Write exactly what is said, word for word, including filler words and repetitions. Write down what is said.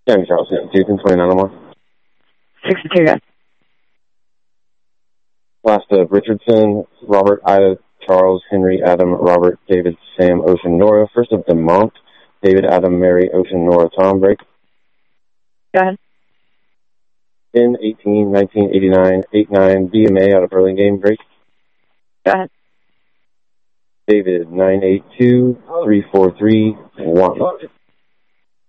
Yeah, Charles, Jason, twenty-nine Omar. sixty-two, guys. Last of Richardson, Robert, Ida, Charles, Henry, Adam, Robert, David, Sam, Ocean, Nora. First of DeMont, David, Adam, Mary, Ocean, Nora, Tom, break. Go ahead. In eighteen, nineteen, eighty-nine, eight nine, B M A out of Burlingame, break. Go ahead. David, nine eight two, three four three, one.